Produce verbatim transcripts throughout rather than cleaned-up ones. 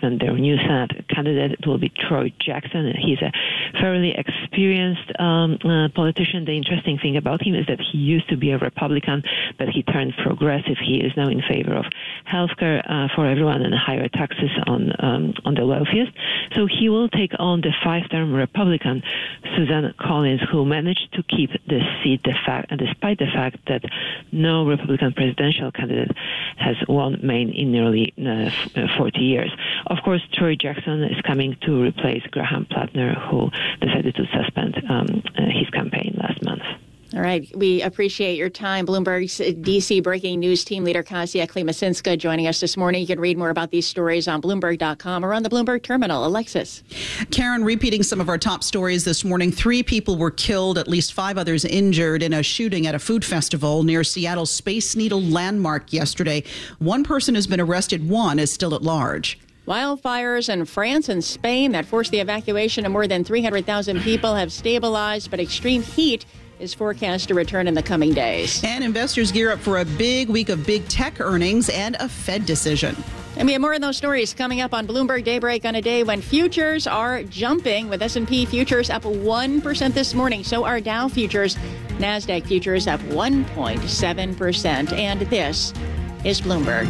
Jackson. Their new Senate candidate will be Troy Jackson. He's a fairly experienced um, uh, politician. The interesting thing about him is that he used to be a Republican, but he turned progressive. He is now in favor of healthcare uh, for everyone and higher taxes on um, on the wealthiest. So he will take on the five-term Republican Susan Collins, who managed to keep the seat, the fact, despite the fact that no Republican presidential candidate has won Maine in nearly uh, forty years. Of course, Troy Jackson is coming to replace Graham Plattner, who decided to suspend um, uh, his campaign last month. All right. We appreciate your time. Bloomberg's D C breaking news team leader, Kasia Klimasinska, joining us this morning. You can read more about these stories on Bloomberg dot com or on the Bloomberg terminal. Alexis. Karen, repeating some of our top stories this morning. Three people were killed, at least five others injured in a shooting at a food festival near Seattle's Space Needle landmark yesterday. One person has been arrested. One is still at large. Wildfires in France and Spain that forced the evacuation of more than three hundred thousand people have stabilized, but extreme heat is forecast to return in the coming days. And investors gear up for a big week of big tech earnings and a Fed decision. And we have more of those stories coming up on Bloomberg Daybreak on a day when futures are jumping, with S and P futures up one percent this morning. So are Dow futures. NASDAQ futures up one point seven percent. And this is Bloomberg.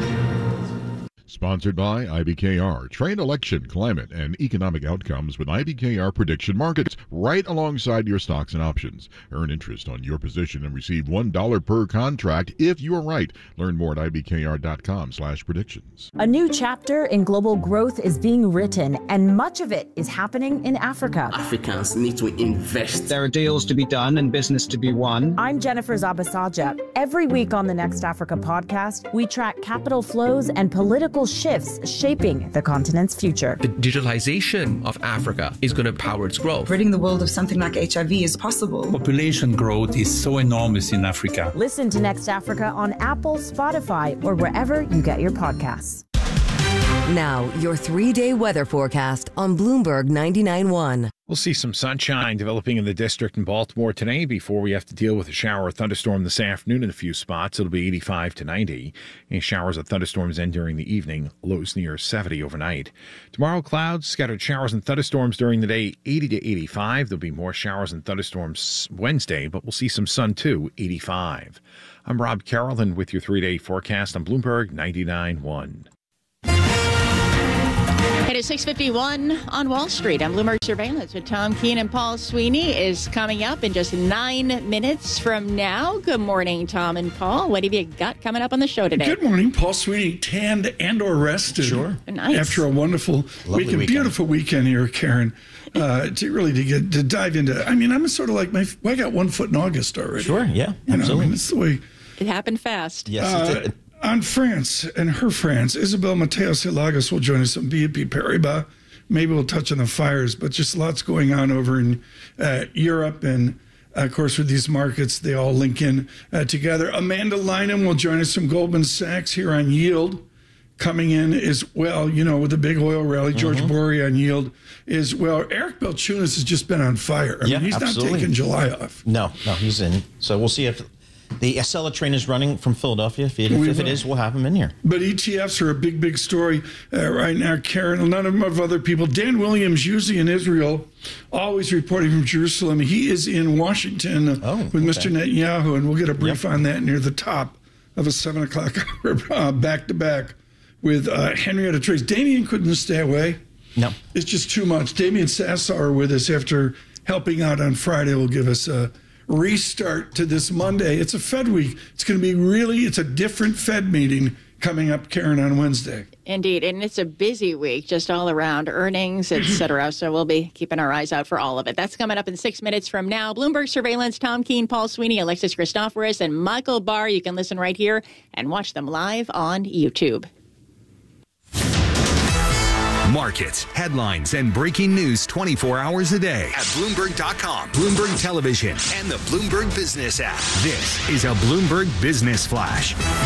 Sponsored by I B K R. Trade election, climate, and economic outcomes with I B K R prediction markets right alongside your stocks and options. Earn interest on your position and receive one dollar per contract if you are right. Learn more at I B K R dot com slash predictions. A new chapter in global growth is being written, and much of it is happening in Africa. Africans need to invest. There are deals to be done and business to be won. I'm Jennifer Zabasaja. Every week on the Next Africa podcast, we track capital flows and political shifts shaping the continent's future. The digitalization of Africa is going to power its growth. Ridding the world of something like H I V is possible. Population growth is so enormous in Africa. Listen to Next Africa on Apple, Spotify, or wherever you get your podcasts. Now, your three-day weather forecast on Bloomberg ninety-nine point one. We'll see some sunshine developing in the district in Baltimore today before we have to deal with a shower or thunderstorm this afternoon in a few spots. It'll be eighty-five to ninety. Any showers or thunderstorms end during the evening. Lows near seventy overnight. Tomorrow, clouds, scattered showers and thunderstorms during the day, eighty to eighty-five. There'll be more showers and thunderstorms Wednesday, but we'll see some sun too, eighty-five. I'm Rob Carroll with your three-day forecast on Bloomberg ninety-nine point one. It is six fifty-one on Wall Street. I'm Bloomberg Surveillance with Tom Keene, and Paul Sweeney is coming up in just nine minutes from now. Good morning, Tom and Paul. What have you got coming up on the show today? Good morning. Paul Sweeney, tanned and or rested. Sure. Nice. After a wonderful weekend, weekend, beautiful weekend here, Karen. Uh, to really to get to dive into. I mean, I'm sort of like my. Well, I got one foot in August already. Sure. Yeah. You absolutely. know, I mean, it's the way. It happened fast. Yes, uh, it did. On France and her France, Isabel Mateos Lagos will join us on B N P Paribas. Maybe we'll touch on the fires, but just lots going on over in uh, Europe. And, uh, of course, with these markets, they all link in uh, together. Amanda Lynham will join us from Goldman Sachs here on yield. Coming in as well, you know, with the big oil rally, George mm-hmm. Bory on yield is, well, Eric Balchunas has just been on fire. I yeah, mean, he's absolutely. not taking July off. No, no, he's in. So we'll see if the Acela train is running from Philadelphia. If it, if, if it is, we'll have him in here. But E T Fs are a big, big story uh, right now, Karen. None of them of other people. Dan Williams, usually in Israel, always reporting from Jerusalem. He is in Washington oh, with okay. Mister Netanyahu, and we'll get a brief yep. on that near the top of a seven o'clock hour uh, back-to-back with uh, Henrietta Trace. Damien couldn't stay away. No. It's just too much. Damien Sassauer with us after helping out on Friday will give us a restart to this Monday. It's a Fed week. It's going to be really, it's a different Fed meeting coming up, Karen, on Wednesday. Indeed. And it's a busy week just all around, earnings, et cetera. So we'll be keeping our eyes out for all of it. That's coming up in six minutes from now. Bloomberg Surveillance, Tom Keene, Paul Sweeney, Alexis Christoforous, and Michael Barr. You can listen right here and watch them live on YouTube. Markets, headlines, and breaking news twenty-four hours a day at Bloomberg dot com, Bloomberg Television, and the Bloomberg Business app. This is a Bloomberg Business Flash.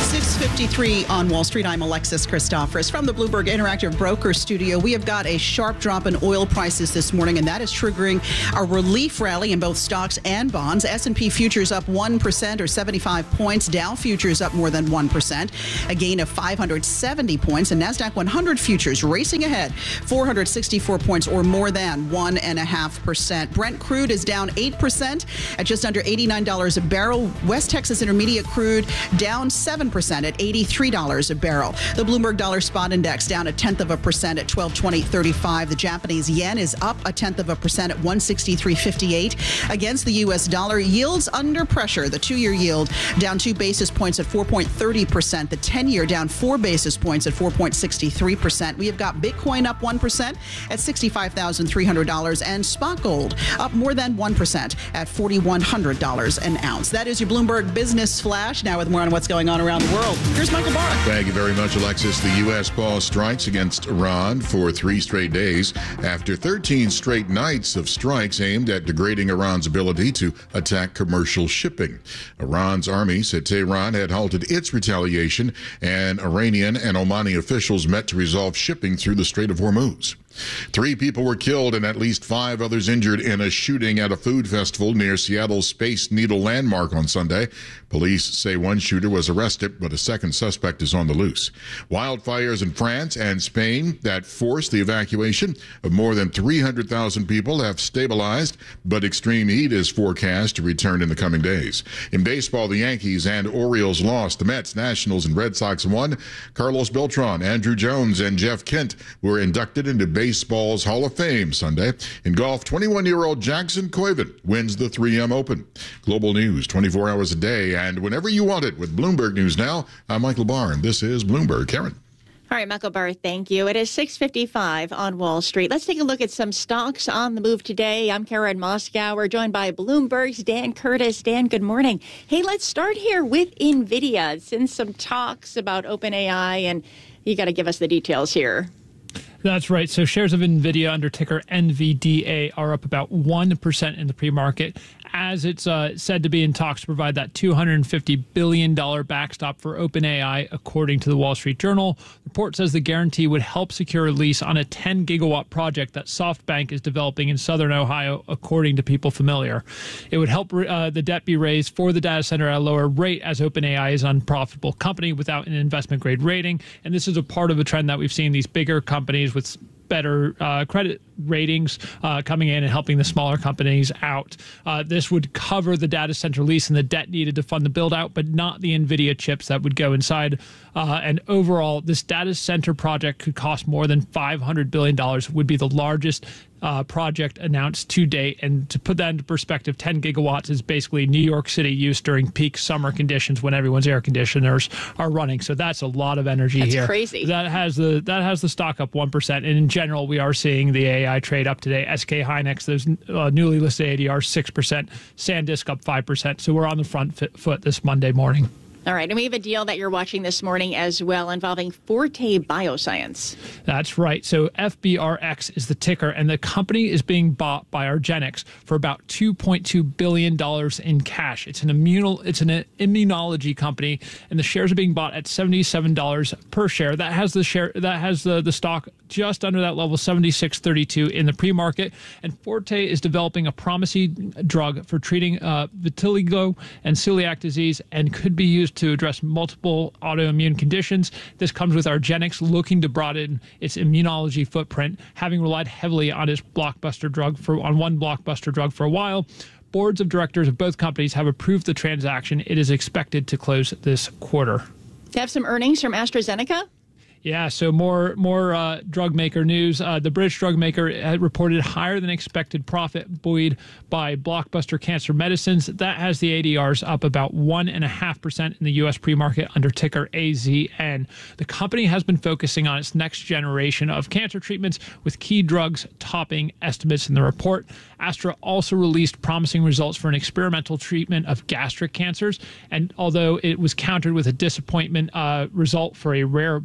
six fifty-three on Wall Street. I'm Alexis Christoforous from the Bloomberg Interactive Broker Studio. We have got a sharp drop in oil prices this morning, and that is triggering a relief rally in both stocks and bonds. S and P futures up one percent or seventy-five points. Dow futures up more than one percent, a gain of five hundred seventy points. And NASDAQ one hundred futures racing ahead, four hundred sixty-four points or more than one point five percent. Brent crude is down eight percent at just under eighty-nine dollars a barrel. West Texas Intermediate crude down seven percent at eighty-three dollars a barrel. The Bloomberg Dollar Spot Index down a tenth of a percent at twelve twenty thirty-five. The Japanese yen is up a tenth of a percent at one sixty-three fifty-eight. Against the U S dollar, yields under pressure. The two-year yield down two basis points at four point three zero percent. The ten-year down four basis points at four point six three percent. We have got Bitcoin up one percent at sixty-five thousand three hundred dollars and spot gold up more than one percent at four thousand one hundred dollars an ounce. That is your Bloomberg Business Flash. Now with more on what's going on around the world, here's Michael Barr. Thank you very much, Alexis. The U S paused strikes against Iran for three straight days after thirteen straight nights of strikes aimed at degrading Iran's ability to attack commercial shipping. Iran's army said Tehran had halted its retaliation, and Iranian and Omani officials met to resolve shipping through the Strait of Hormuz. Three people were killed and at least five others injured in a shooting at a food festival near Seattle's Space Needle Landmark on Sunday. Police say one shooter was arrested, but a second suspect is on the loose. Wildfires in France and Spain that forced the evacuation of more than three hundred thousand people have stabilized, but extreme heat is forecast to return in the coming days. In baseball, the Yankees and Orioles lost. The Mets, Nationals, and Red Sox won. Carlos Beltran, Andrew Jones, and Jeff Kent were inducted into baseball's Hall of Fame Sunday. In golf, twenty-one-year-old Jackson Koivin wins the three M Open. Global news twenty-four hours a day and whenever you want it with Bloomberg News Now. I'm Michael Barr, and this is Bloomberg. Karen. All right, Michael Barr, thank you. It is six fifty-five on Wall Street. Let's take a look at some stocks on the move today. I'm Karen Moskauer, joined by Bloomberg's Dan Curtis. Dan, good morning. Hey, let's start here with NVIDIA. It's in some talks about OpenAI, and you got to give us the details here. That's right. So shares of NVIDIA under ticker N V D A are up about one percent in the pre-market, as it's uh, said to be in talks to provide that two hundred fifty billion dollars backstop for OpenAI, according to the Wall Street Journal. The report says the guarantee would help secure a lease on a ten gigawatt project that SoftBank is developing in southern Ohio, according to people familiar. It would help uh, the debt be raised for the data center at a lower rate, as OpenAI is an unprofitable company without an investment-grade rating. And this is a part of a trend that we've seen these bigger companies with better uh, credit ratings uh, coming in and helping the smaller companies out. Uh, this would cover the data center lease and the debt needed to fund the build out, but not the NVIDIA chips that would go inside. Uh, and overall, this data center project could cost more than five hundred billion dollars, would be the largest Uh, project announced to date. And to put that into perspective, ten gigawatts is basically New York City use during peak summer conditions when everyone's air conditioners are running. So that's a lot of energy that's here. That's crazy. That has the that has the stock up one percent. And in general, we are seeing the A I trade up today. S K Hynix, those uh, newly listed A D Rs, six percent. SanDisk up five percent. So we're on the front foot this Monday morning. All right, and we have a deal that you're watching this morning as well involving Forte Bioscience. That's right. So F B R X is the ticker, and the company is being bought by argenx for about two point two billion dollars in cash. It's an immuno, it's an immunology company, and the shares are being bought at seventy-seven dollars per share. That has the share that has the, the stock just under that level, seventy-six thirty-two in the pre-market. And Forte is developing a promising drug for treating uh, vitiligo and celiac disease, and could be used to address multiple autoimmune conditions. This comes with argenx looking to broaden its immunology footprint, having relied heavily on its blockbuster drug for on one blockbuster drug for a while. Boards of directors of both companies have approved the transaction. It is expected to close this quarter. To have some earnings from AstraZeneca? Yeah, so more more uh, drug maker news. Uh, the British drug maker had reported higher than expected profit buoyed by blockbuster cancer medicines. That has the A D Rs up about one point five percent in the U S pre-market under ticker A Z N. The company has been focusing on its next generation of cancer treatments, with key drugs topping estimates in the report. Astra also released promising results for an experimental treatment of gastric cancers, and although it was countered with a disappointment uh, result for a rare blood disorder,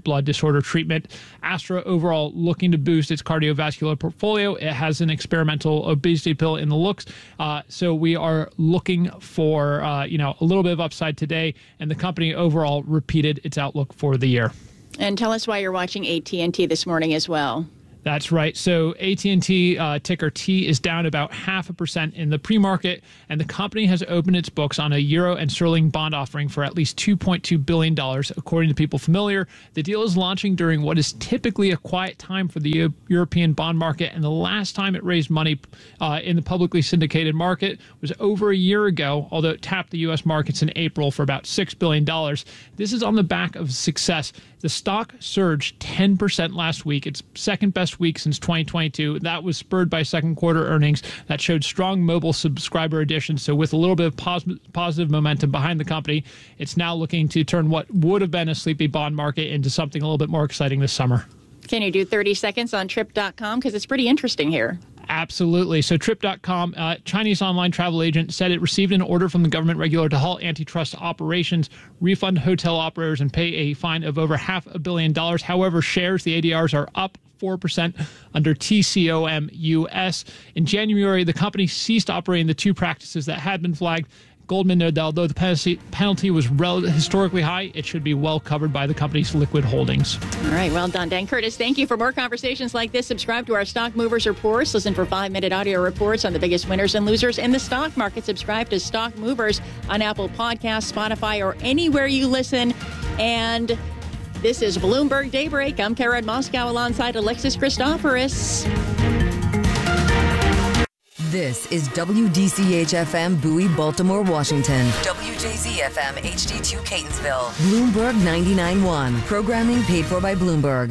disorder treatment. Astra overall looking to boost its cardiovascular portfolio. It has an experimental obesity pill in the looks. Uh, so we are looking for, uh, you know, a little bit of upside today. And the company overall repeated its outlook for the year. And tell us why you're watching A T and T this morning as well. That's right. So A T and T, uh, ticker T, is down about half a percent in the pre-market, and the company has opened its books on a euro and sterling bond offering for at least two point two billion dollars, according to people familiar. The deal is launching during what is typically a quiet time for the European bond market, and the last time it raised money uh, in the publicly syndicated market was over a year ago, although it tapped the U S markets in April for about six billion dollars. This is on the back of success. The stock surged ten percent last week, its second best week since twenty twenty-two. That was spurred by second quarter earnings that showed strong mobile subscriber additions. So with a little bit of pos- positive momentum behind the company, it's now looking to turn what would have been a sleepy bond market into something a little bit more exciting this summer. Can you do thirty seconds on trip dot com? Because it's pretty interesting here. Absolutely. So trip dot com, uh, Chinese online travel agent, said it received an order from the government regulator to halt antitrust operations, refund hotel operators, and pay a fine of over half a billion dollars. However, shares, the A D Rs, are up four percent under T C O M U S. In January, the company ceased operating the two practices that had been flagged. Goldman noted that although the penalty, penalty was rel- historically high, it should be well covered by the company's liquid holdings. All right, well done, Dan Curtis. Thank you. For more conversations like this, subscribe to our Stock Movers Reports. Listen for five-minute audio reports on the biggest winners and losers in the stock market. Subscribe to Stock Movers on Apple Podcasts, Spotify, or anywhere you listen. And this is Bloomberg Daybreak. I'm Karen Moscow alongside Alexis Christoforous. This is W D C H F M Bowie, Baltimore, Washington. W J Z F M H D two Catonsville. Bloomberg ninety-nine point one. Programming paid for by Bloomberg.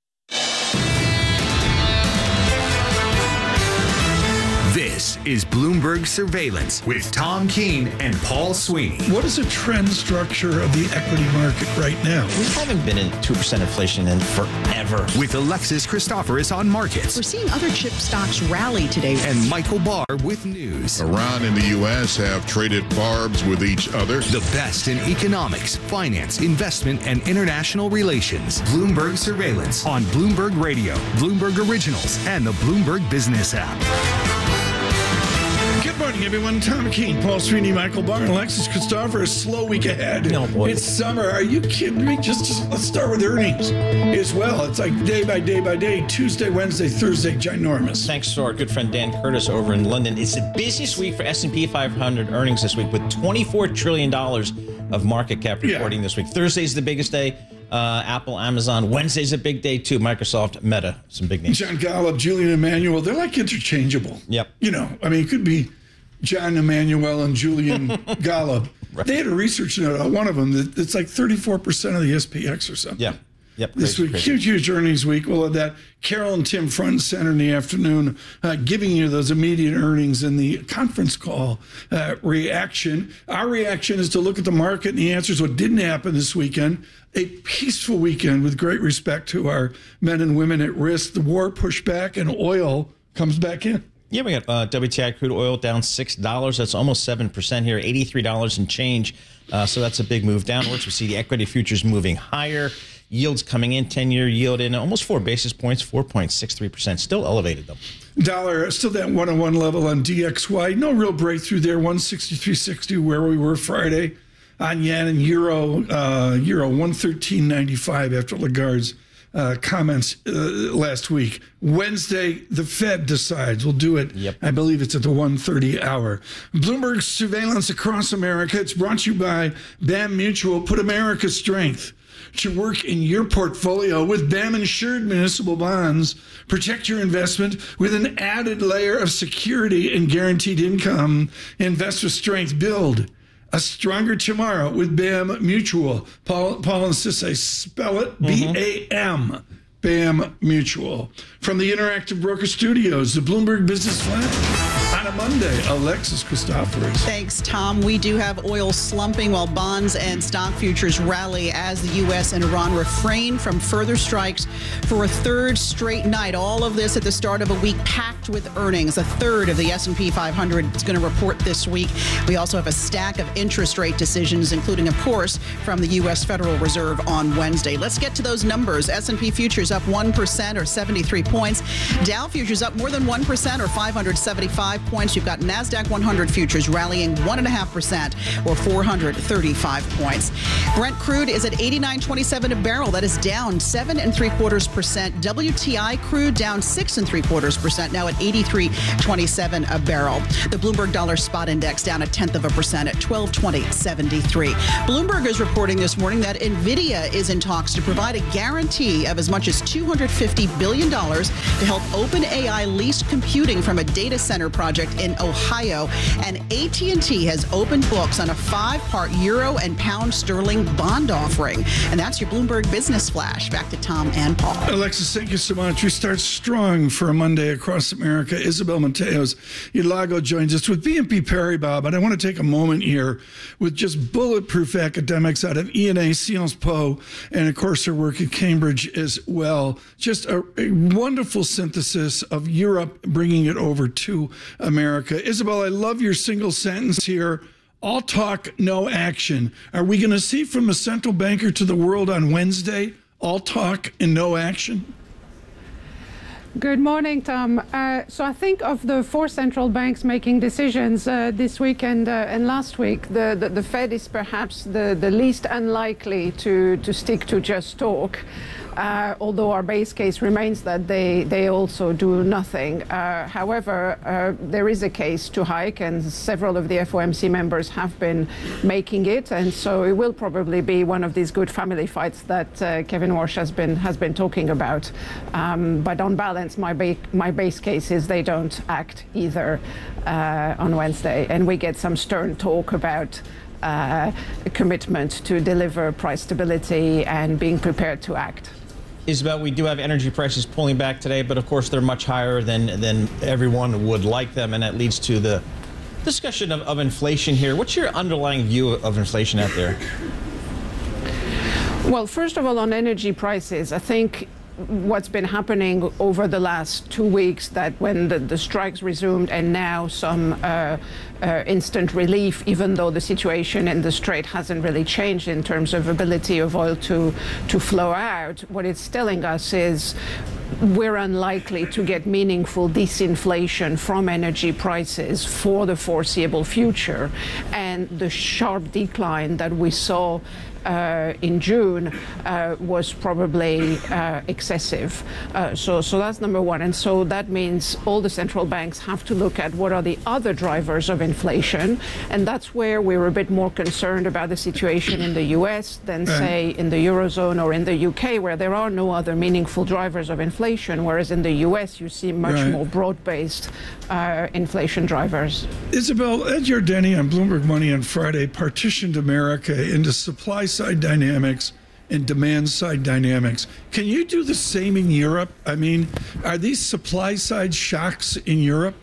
This is Bloomberg Surveillance with Tom Keene and Paul Sweeney. What is the trend structure of the equity market right now? We haven't been in two percent inflation in forever. With Alexis Christoforous on markets. We're seeing other chip stocks rally today. And Michael Barr with news. Iran and the U S have traded barbs with each other. The best in economics, finance, investment, and international relations. Bloomberg Surveillance on Bloomberg Radio, Bloomberg Originals, and the Bloomberg Business app. Good morning, everyone. Tom Keene, Paul Sweeney, Michael Barr, and Alexis Christoforous. Slow week ahead. No, boy. It's summer. Are you kidding me? Just, just let's start with earnings as well. It's like day by day by day, Tuesday, Wednesday, Thursday, ginormous. Thanks to our good friend Dan Curtis over in London. It's the busiest week for S and P five hundred earnings this week with twenty-four trillion dollars of market cap reporting yeah. this week. Thursday's the biggest day. Uh, Apple, Amazon. Wednesday's a big day, too. Microsoft, Meta, some big names. John Golub, Julian Emmanuel, they're like interchangeable. Yep. You know, I mean, it could be John Emmanuel and Julian Golub. Right. They had a research note on one of them that it's like thirty-four percent of the S P X or something. Yeah. Yep, this crazy, week, crazy. huge, huge earnings week. We'll have that. Carol and Tim front and center in the afternoon, uh, giving you those immediate earnings and the conference call uh, reaction. Our reaction is to look at the market, and the answer is what didn't happen this weekend. A peaceful weekend with great respect to our men and women at risk. The war pushed back, and oil comes back in. Yeah, we got uh, W T I crude oil down six dollars. That's almost seven percent here, eighty-three dollars and change. Uh, so that's a big move downwards. We see the equity futures moving higher. Yields coming in, ten-year yield in almost four basis points, four point six three percent. Still elevated, though. Dollar, still that one oh one level on D X Y. No real breakthrough there, one sixty-three sixty where we were Friday. On yen and euro, uh, euro one thirteen ninety-five after Lagarde's uh, comments uh, last week. Wednesday, the Fed decides. We'll do it. Yep. I believe it's at the one thirty hour. Bloomberg Surveillance across America. It's brought to you by B A M Mutual. Put America's strength to work in your portfolio with B A M insured municipal bonds. Protect your investment with an added layer of security and guaranteed income. Invest with strength. Build a stronger tomorrow with B A M Mutual. Paul, Paul and Sissay, spell it B A M. BAM Mutual. From the Interactive Broker Studios, the Bloomberg Business Flash. On a Monday, Alexis Christoforous. Thanks, Tom. We do have oil slumping while bonds and stock futures rally as the U S and Iran refrain from further strikes for a third straight night. All of this at the start of a week packed with earnings. A third of the S and P five hundred is going to report this week. We also have a stack of interest rate decisions, including, of course, from the U S Federal Reserve on Wednesday. Let's get to those numbers. S and P futures up one percent or seventy-three points. Dow futures up more than one percent or five hundred seventy-five points. You've got NASDAQ one hundred futures rallying one point five percent or four hundred thirty-five points. Brent crude is at eighty-nine twenty-seven a barrel. That is down seven and three quarters percent. W T I crude down six and three quarters percent, now at eighty-three twenty-seven a barrel. The Bloomberg Dollar Spot Index down a tenth of a percent at twelve twenty seventy-three. Bloomberg is reporting this morning that NVIDIA is in talks to provide a guarantee of as much as two hundred fifty billion dollars to help OpenAI lease computing from a data center project in Ohio. And A T and T has opened books on a five-part euro and pound sterling bond offering. And that's your Bloomberg Business Flash. Back to Tom and Paul. Alexis, thank you so much. We start strong for a Monday across America. Isabel Mateos Ilago joins us with B N P Paribas. But I want to take a moment here with just bulletproof academics out of E N A, Sciences Po, and of course her work at Cambridge as well. Just a, a wonderful synthesis of Europe, bringing it over to America. Isabel, I love your single sentence here. All talk, no action. Are we going to see from a central banker to the world on Wednesday, all talk and no action? Good morning, Tom. Uh, so I think of the four central banks making decisions uh, this week and, uh, and last week, the, the, the Fed is perhaps the, the least unlikely to, to stick to just talk. Uh, although our base case remains that they, they also do nothing. Uh, however, uh, there is a case to hike, and several of the F O M C members have been making it, and so it will probably be one of these good family fights that uh, Kevin Walsh has been has been talking about. Um, but on balance, my, ba my base case is they don't act either uh, on Wednesday, and we get some stern talk about uh, a commitment to deliver price stability and being prepared to act. Isabel, we do have energy prices pulling back today, but of course they're much higher than than everyone would like them, and that leads to the discussion of, of inflation here. What's your underlying view of inflation out there? Well, first of all, on energy prices, I think what's been happening over the last two weeks, that when the, the strikes resumed and now some uh, uh, instant relief, even though the situation in the Strait hasn't really changed in terms of ability of oil to, to flow out, what it's telling us is we're unlikely to get meaningful disinflation from energy prices for the foreseeable future. And the sharp decline that we saw Uh, in June uh, was probably uh, excessive. Uh, so, so that's number one. And so that means all the central banks have to look at what are the other drivers of inflation. And that's where we're a bit more concerned about the situation in the U S than, say, in the Eurozone or in the U K, where there are no other meaningful drivers of inflation, whereas in the U S you see much right. more broad-based uh, inflation drivers. Isabel, Ed Yardeni on Bloomberg Money on Friday partitioned America into supply side dynamics and demand side dynamics. Can you do the same in Europe? I mean, are these supply side shocks in Europe?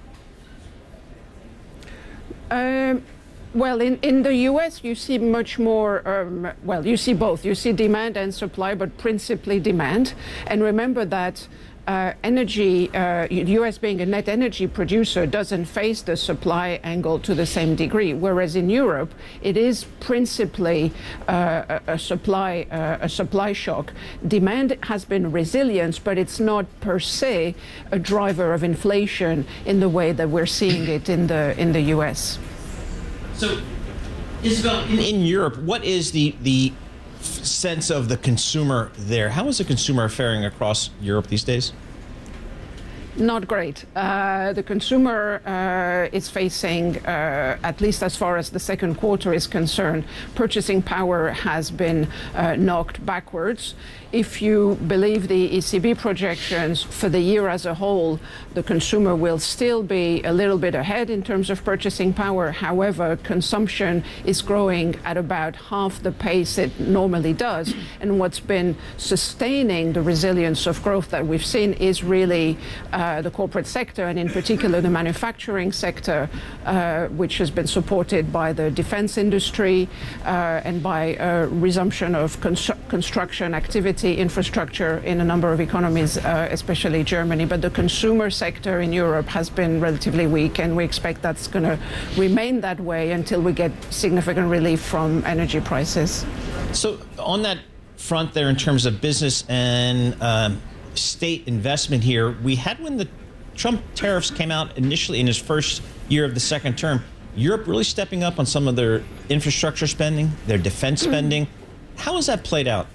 Um, well, in, in the U S, you see much more, um, well, you see both. You see demand and supply, but principally demand. And remember that Uh, energy, uh, U S being a net energy producer, doesn't face the supply angle to the same degree, whereas in Europe it is principally uh, a, a supply uh, a supply shock. Demand has been resilient, but it's not per se a driver of inflation in the way that we're seeing it in the in the U S. So, Isabel, in, in Europe, what is the the sense of the consumer there? How is the consumer faring across Europe these days? Not great. Uh, the consumer uh, is facing, uh, at least as far as the second quarter is concerned, purchasing power has been uh, knocked backwards. If you believe the E C B projections for the year as a whole, the consumer will still be a little bit ahead in terms of purchasing power. However, consumption is growing at about half the pace it normally does. And what's been sustaining the resilience of growth that we've seen is really uh, the corporate sector, and in particular the manufacturing sector, uh, which has been supported by the defense industry uh, and by a resumption of constru- construction activity, infrastructure in a number of economies, uh, especially Germany. But the consumer sector in Europe has been relatively weak, and we expect that's going to remain that way until we get significant relief from energy prices. So on that front there, in terms of business and um, state investment here, we had when the Trump tariffs came out initially in his first year of the second term, Europe really stepping up on some of their infrastructure spending, their defense spending. How has that played out?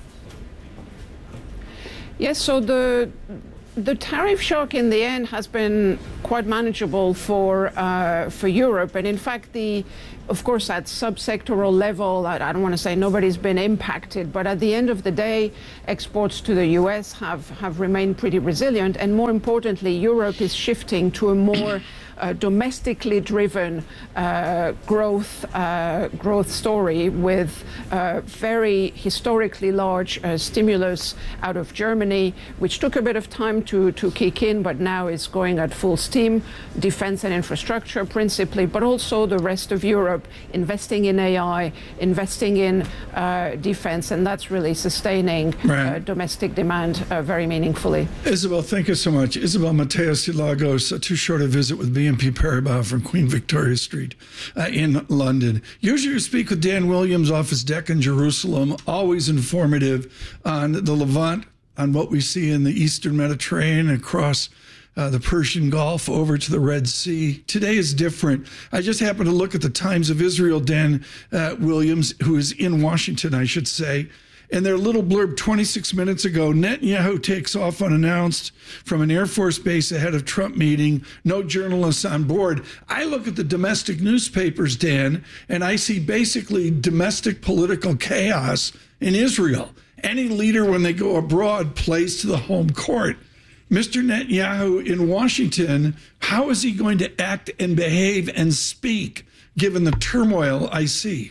Yes, so the the tariff shock in the end has been quite manageable for uh, for Europe, and in fact, the of course at subsectoral level, I, I don't want to say nobody's been impacted, but at the end of the day, exports to the U S have have remained pretty resilient, and more importantly, Europe is shifting to a more Uh, domestically driven uh, growth uh, growth story with uh, very historically large uh, stimulus out of Germany, which took a bit of time to, to kick in, but now is going at full steam. Defense and infrastructure principally, but also the rest of Europe investing in A I, investing in uh, defense, and that's really sustaining right. uh, domestic demand uh, very meaningfully. Isabel, thank you so much. Isabel Mateos Lagos, a too short a visit with B N P Paribas from Queen Victoria Street uh, in London. Usually you speak with Dan Williams off his deck in Jerusalem, always informative on the Levant, on what we see in the Eastern Mediterranean, across uh, the Persian Gulf, over to the Red Sea. Today is different. I just happened to look at the Times of Israel, Dan uh, Williams, who is in Washington, I should say. And their little blurb twenty-six minutes ago, Netanyahu takes off unannounced from an Air Force base ahead of Trump meeting, no journalists on board. I look at the domestic newspapers, Dan, and I see basically domestic political chaos in Israel. Any leader, when they go abroad, plays to the home court. Mister Netanyahu in Washington, how is he going to act and behave and speak, given the turmoil I see?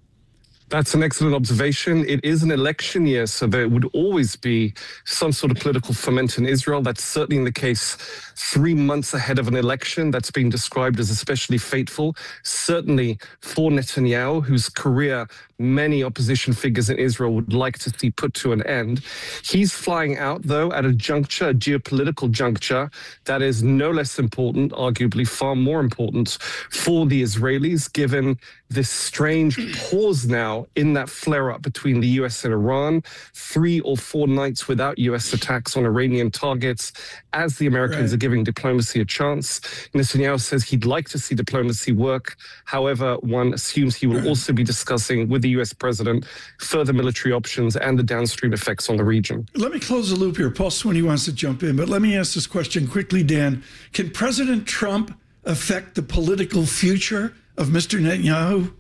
That's an excellent observation. It is an election year, so there would always be some sort of political ferment in Israel. That's certainly the case three months ahead of an election that's been described as especially fateful, certainly for Netanyahu, whose career many opposition figures in Israel would like to see put to an end. He's flying out, though, at a juncture, a geopolitical juncture, that is no less important, arguably far more important for the Israelis, given this strange pause now in that flare-up between the U S and Iran, three or four nights without U S attacks on Iranian targets, as the Americans right. are giving diplomacy a chance. Netanyahu says he'd like to see diplomacy work. However, one assumes he will right. also be discussing with the U S president further military options and the downstream effects on the region. Let me close the loop here. Paul Sweeney wants to jump in, but let me ask this question quickly, Dan. Can President Trump affect the political future of Mister Netanyahu?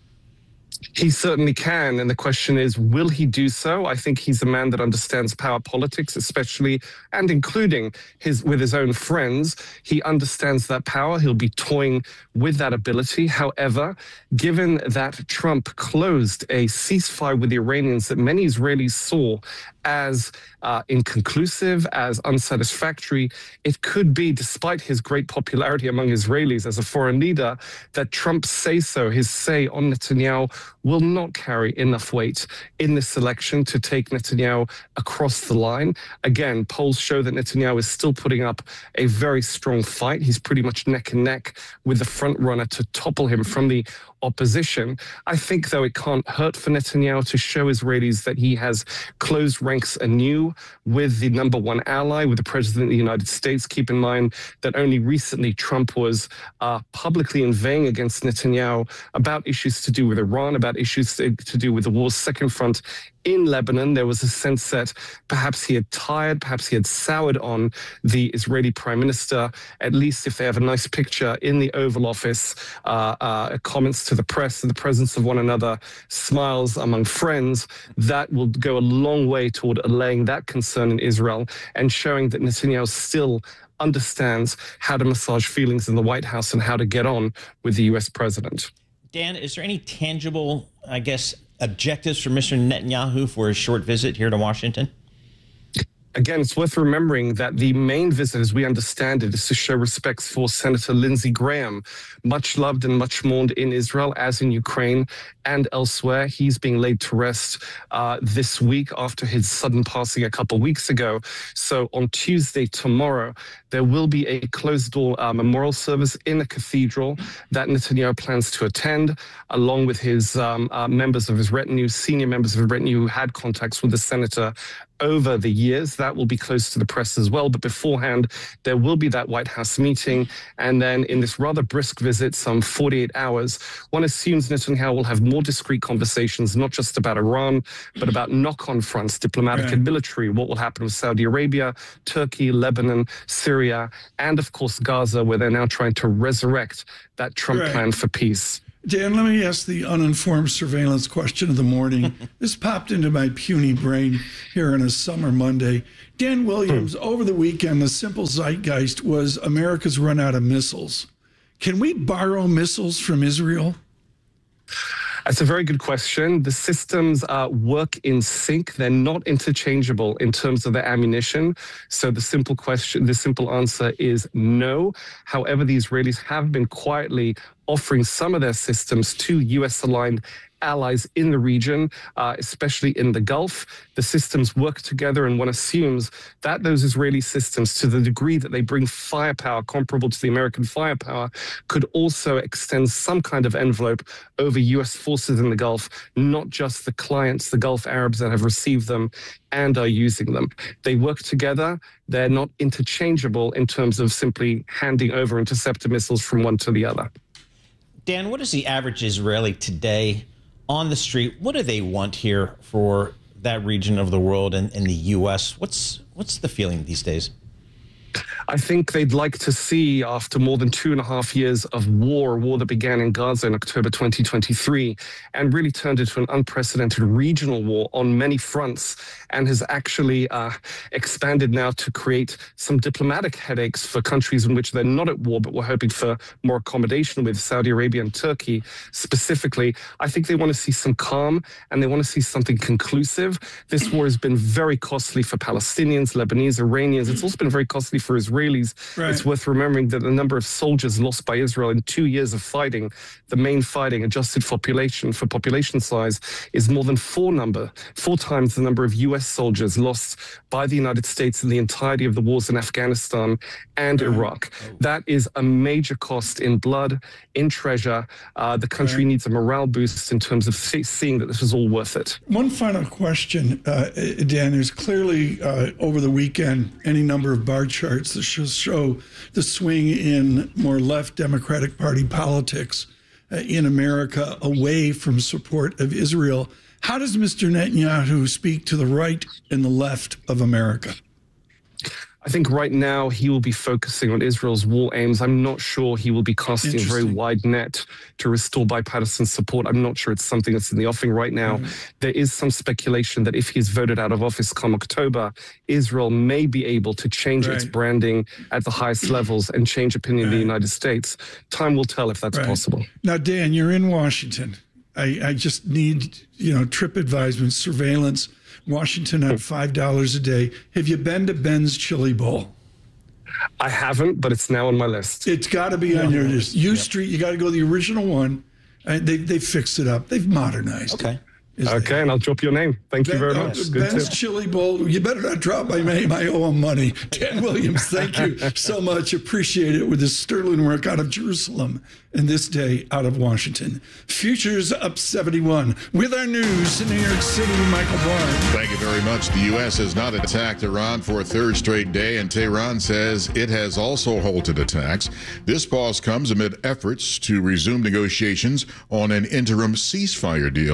He certainly can. And the question is, will he do so? I think he's a man that understands power politics, especially and including his with his own friends. He understands that power. He'll be toying with that ability. However, given that Trump closed a ceasefire with the Iranians that many Israelis saw as uh, inconclusive, as unsatisfactory, it could be, despite his great popularity among Israelis as a foreign leader, that Trump's say-so, his say on Netanyahu, will not carry enough weight in this election to take Netanyahu across the line. Again, polls show that Netanyahu is still putting up a very strong fight. He's pretty much neck and neck with the front runner to topple him from the opposition. I think, though, it can't hurt for Netanyahu to show Israelis that he has closed ranks anew with the number one ally, with the President of the United States. Keep in mind that only recently Trump was uh, publicly inveighing against Netanyahu about issues to do with Iran, about issues to, to do with the war's second front in Lebanon. There was a sense that perhaps he had tired, perhaps he had soured on the Israeli prime minister. At least if they have a nice picture in the Oval Office, uh, uh, comments to the press in the presence of one another, smiles among friends, that will go a long way toward allaying that concern in Israel and showing that Netanyahu still understands how to massage feelings in the White House and how to get on with the U S president. Dan, is there any tangible, I guess, objectives for Mister Netanyahu for his short visit here to Washington? Again, it's worth remembering that the main visit, as we understand it, is to show respects for Senator Lindsey Graham, much loved and much mourned in Israel, as in Ukraine and elsewhere. He's being laid to rest uh, this week after his sudden passing a couple of weeks ago. So on Tuesday, tomorrow, there will be a closed-door uh, memorial service in a cathedral that Netanyahu plans to attend, along with his um, uh, members of his retinue, senior members of his retinue who had contacts with the senator over the years. That will be close to the press as well. But beforehand, there will be that White House meeting. And then in this rather brisk visit, some forty-eight hours, one assumes Netanyahu will have more discreet conversations, not just about Iran, but about knock-on fronts, diplomatic right. and military, what will happen with Saudi Arabia, Turkey, Lebanon, Syria, and of course Gaza, where they're now trying to resurrect that Trump right. plan for peace. Dan, let me ask the uninformed surveillance question of the morning. This popped into my puny brain here on a summer Monday. Dan Williams, over the weekend, the simple zeitgeist was America's run out of missiles. Can we borrow missiles from Israel? That's a very good question. The systems uh, work in sync. They're not interchangeable in terms of the ammunition. So the simple question, the simple answer is no. However, the Israelis have been quietly offering some of their systems to U S-aligned allies in the region, uh, especially in the Gulf. The systems work together, and one assumes that those Israeli systems, to the degree that they bring firepower comparable to the American firepower, could also extend some kind of envelope over U S forces in the Gulf, not just the clients, the Gulf Arabs that have received them and are using them. They work together. They're not interchangeable in terms of simply handing over interceptor missiles from one to the other. Dan, what is the average Israeli today on the street? What do they want here for that region of the world and, and the U S? What's what's the feeling these days? I think they'd like to see, after more than two and a half years of war, war that began in Gaza in October twenty twenty-three and really turned into an unprecedented regional war on many fronts, and has actually uh, expanded now to create some diplomatic headaches for countries in which they're not at war, but we're hoping for more accommodation with, Saudi Arabia and Turkey specifically. I think they want to see some calm, and they want to see something conclusive. This war has been very costly for Palestinians, Lebanese, Iranians. It's also been very costly for Israelis. Right. It's worth remembering that the number of soldiers lost by Israel in two years of fighting, the main fighting adjusted for population, for population size, is more than four number, four times the number of U S soldiers lost by the United States in the entirety of the wars in Afghanistan and right. Iraq. Oh. That is a major cost in blood, in treasure. Uh, the country right. needs a morale boost in terms of seeing that this is all worth it. One final question, uh, Dan. There's clearly uh, over the weekend any number of bar charts that show the swing in more left Democratic Party politics uh, in America away from support of Israel. How does Mister Netanyahu speak to the right and the left of America? I think right now he will be focusing on Israel's war aims. I'm not sure he will be casting a very wide net to restore bipartisan support. I'm not sure it's something that's in the offing right now. Mm. There is some speculation that if he's voted out of office come October, Israel may be able to change right. its branding at the highest levels and change opinion right. in the United States. Time will tell if that's right. possible. Now, Dan, you're in Washington. I, I just need, you know, trip advisement, surveillance. Washington at five dollars a day. Have you been to Ben's Chili Bowl? I haven't, but it's now on my list. It's got to be on your list. U yep. Street, you got to go to the original one. And they they fixed it up. They've modernized okay. it. Okay, they? And I'll drop your name. Thank ben, you very much. Uh, Ben's tip. Chili Bowl. You better not drop my name. I owe him money. Dan Williams, thank you so much. Appreciate it with his sterling work out of Jerusalem and this day out of Washington. Futures up seventy-one. With our news in New York City, Michael Barr. Thank you very much. The U S has not attacked Iran for a third straight day, and Tehran says it has also halted attacks. This pause comes amid efforts to resume negotiations on an interim ceasefire deal.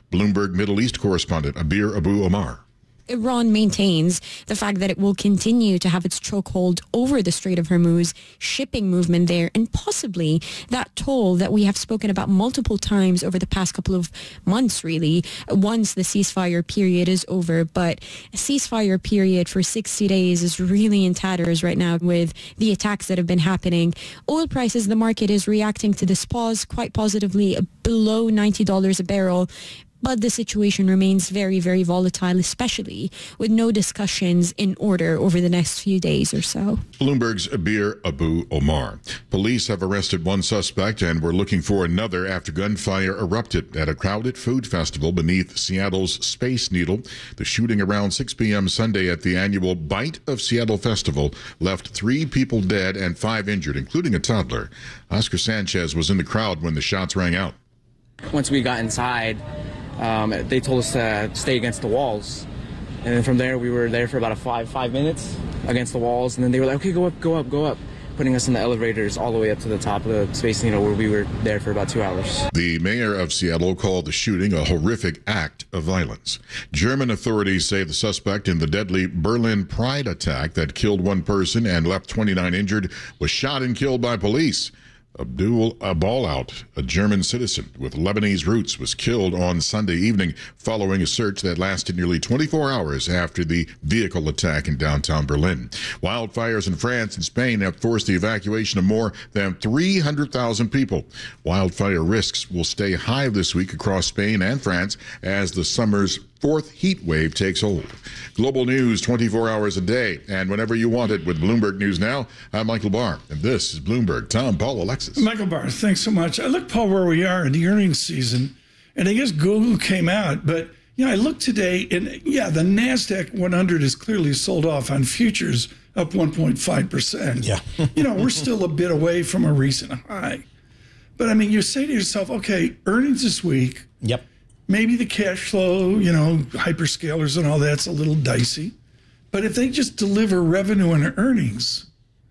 Bloomberg Middle East correspondent Abir Abu Omar. Iran maintains the fact that it will continue to have its chokehold over the Strait of Hormuz, shipping movement there, and possibly that toll that we have spoken about multiple times over the past couple of months, really, once the ceasefire period is over. But a ceasefire period for sixty days is really in tatters right now with the attacks that have been happening. Oil prices, the market is reacting to this pause quite positively, below ninety dollars a barrel. But the situation remains very, very volatile, especially with no discussions in order over the next few days or so. Bloomberg's Abir Abu Omar. Police have arrested one suspect and were looking for another after gunfire erupted at a crowded food festival beneath Seattle's Space Needle. The shooting around six p.m. Sunday at the annual Bite of Seattle Festival left three people dead and five injured, including a toddler. Oscar Sanchez was in the crowd when the shots rang out. Once we got inside, Um, they told us to stay against the walls, and then from there we were there for about a five five minutes against the walls, and then they were like, okay, go up, go up, go up, putting us in the elevators all the way up to the top of the Space Needle, where we were there for about two hours. The mayor of Seattle called the shooting a horrific act of violence. German authorities say the suspect in the deadly Berlin Pride attack that killed one person and left twenty-nine injured was shot and killed by police. Abdul Abalout, a German citizen with Lebanese roots, was killed on Sunday evening following a search that lasted nearly twenty-four hours after the vehicle attack in downtown Berlin. Wildfires in France and Spain have forced the evacuation of more than three hundred thousand people. Wildfire risks will stay high this week across Spain and France as the summer's fourth heat wave takes hold. Global news twenty-four hours a day and whenever you want it with Bloomberg News Now. I'm Michael Barr, and this is Bloomberg. Tom, Paul, Alexis. Michael Barr, thanks so much. I look, Paul, where we are in the earnings season, and I guess Google came out, but you know, I looked today, and yeah, the NASDAQ one hundred is clearly sold off on futures, up one point five percent. Yeah. You know, we're still a bit away from a recent high. But I mean, you say to yourself, okay, earnings this week. Yep. Maybe the cash flow, you know, hyperscalers and all that's a little dicey. But if they just deliver revenue and earnings,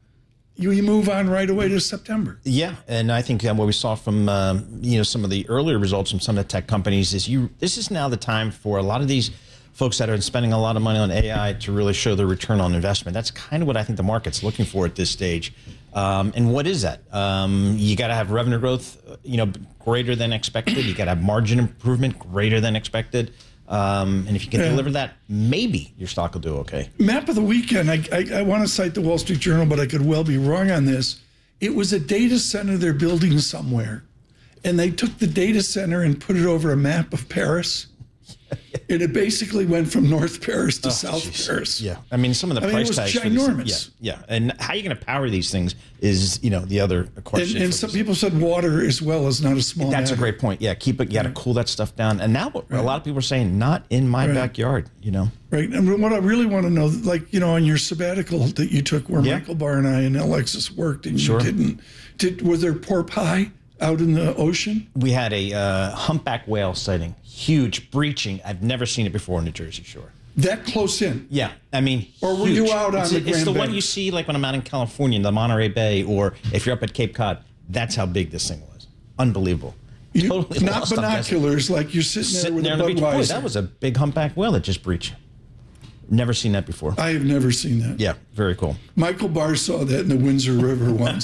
you, you move on right away to September. Yeah, and I think uh, what we saw from um, you know some of the earlier results from some of the tech companies is you. This is now the time for a lot of these folks that are spending a lot of money on A I to really show their return on investment. That's kind of what I think the market's looking for at this stage. Um, and what is that? Um, you got to have revenue growth, you know, greater than expected. You got to have margin improvement greater than expected. Um, and if you can yeah. deliver that, maybe your stock will do okay. Map of the weekend. I, I, I want to cite the Wall Street Journal, but I could well be wrong on this. It was a data center they're building somewhere, and they took the data center and put it over a map of Paris. And it basically went from North Paris to oh, South geez. Paris. Yeah, I mean, some of the I price mean, it was tags. ginormous. For these, yeah, yeah, and how are you going to power these things is, you know, the other question. And, and some people said water as well is not a small. That's matter. a great point. Yeah, keep it. You got to cool that stuff down. And now right. a lot of people are saying, not in my right. backyard. You know, right. And what I really want to know, like, you know, on your sabbatical that you took, where yeah. Michael Barr and I and Alexis worked, and sure. you didn't. Did was there pork pie out in the ocean? We had a uh, humpback whale sighting. Huge breaching. I've never seen it before on the Jersey Shore. That close in? Yeah. I mean, or were huge. you out on it's, the It's Grand the Banks? one you see like when I'm out in California in the Monterey Bay, or if you're up at Cape Cod. That's how big this thing was. Unbelievable. You, totally not lost, binoculars like you're sitting, sitting there there with on a the beach. Boy, Budweiser. that was a big humpback whale that just breached. Never seen that before. I have never seen that. Yeah, very cool. Michael Barr saw that in the Windsor River once.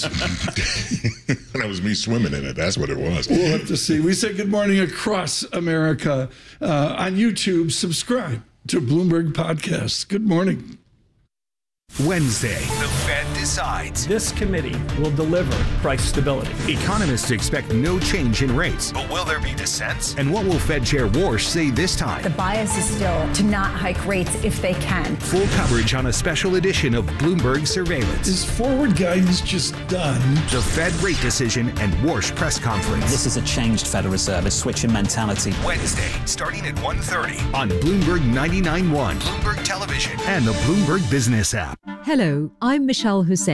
That was me swimming in it. That's what it was. We'll have to see. We say good morning across America uh, on YouTube. Subscribe to Bloomberg Podcasts. Good morning. Wednesday, the Fed decides. This committee will deliver price stability. Economists expect no change in rates. But will there be dissents? And what will Fed Chair Warsh say this time? The bias is still to not hike rates if they can. Full coverage on a special edition of Bloomberg Surveillance. Is forward guidance just done? The Fed rate decision and Warsh press conference. This is a changed Federal Reserve, a switch in mentality. Wednesday, starting at one thirty on Bloomberg ninety-nine point one, Bloomberg Television, and the Bloomberg Business app. Hello, I'm Michelle Hussein.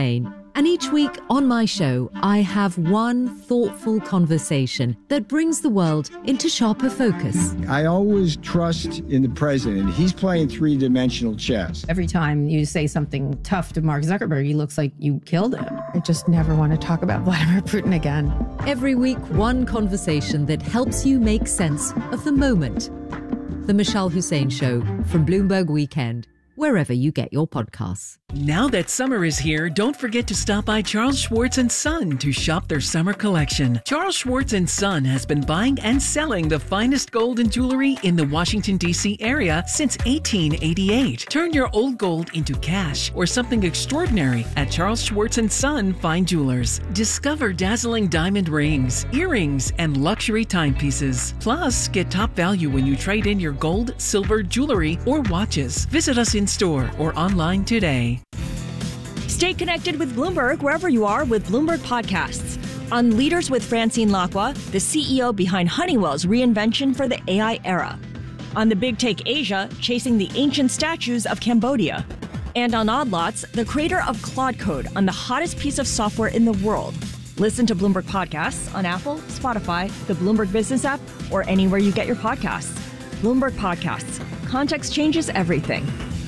And each week on my show, I have one thoughtful conversation that brings the world into sharper focus. I always trust in the president. He's playing three-dimensional chess. Every time you say something tough to Mark Zuckerberg, he looks like you killed him. I just never want to talk about Vladimir Putin again. Every week, one conversation that helps you make sense of the moment. The Michelle Hussein Show from Bloomberg Weekend, wherever you get your podcasts. Now that summer is here, don't forget to stop by Charles Schwartz and Son to shop their summer collection. Charles Schwartz and Son has been buying and selling the finest gold and jewelry in the Washington, D C area since eighteen eighty-eight. Turn your old gold into cash or something extraordinary at Charles Schwartz and Son Fine Jewelers. Discover dazzling diamond rings, earrings, and luxury timepieces. Plus, get top value when you trade in your gold, silver, jewelry, or watches. Visit us in store or online today. Stay connected with Bloomberg wherever you are with Bloomberg Podcasts. On Leaders with Francine Lacqua, the C E O behind Honeywell's reinvention for the A I era. On The Big Take Asia, chasing the ancient statues of Cambodia. And on Odd Lots, the creator of Claude Code on the hottest piece of software in the world. Listen to Bloomberg Podcasts on Apple, Spotify, the Bloomberg Business app, or anywhere you get your podcasts. Bloomberg Podcasts. Context changes everything.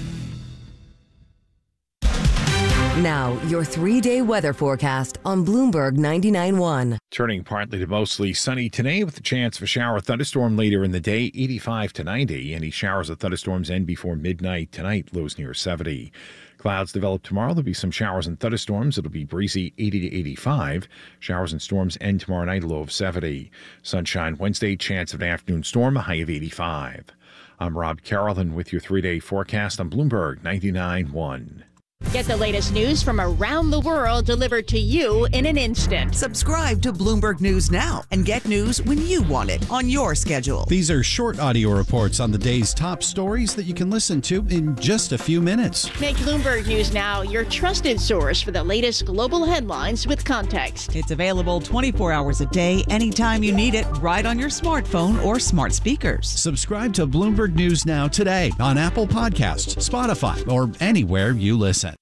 Now, your three-day weather forecast on Bloomberg ninety-nine point one. Turning partly to mostly sunny today with the chance of a shower or thunderstorm later in the day, eighty-five to ninety. Any showers or thunderstorms end before midnight tonight, lows near seventy. Clouds develop tomorrow. There'll be some showers and thunderstorms. It'll be breezy, eighty to eighty-five. Showers and storms end tomorrow night, a low of seventy. Sunshine Wednesday, chance of an afternoon storm, a high of eighty-five. I'm Rob Carrollton with your three-day forecast on Bloomberg ninety-nine point one. Get the latest news from around the world delivered to you in an instant. Subscribe to Bloomberg News now and get news when you want it on your schedule. These are short audio reports on the day's top stories that you can listen to in just a few minutes. Make Bloomberg News Now your trusted source for the latest global headlines with context. It's available twenty-four hours a day, anytime you need it, right on your smartphone or smart speakers. Subscribe to Bloomberg News Now today on Apple Podcasts, Spotify, or anywhere you listen.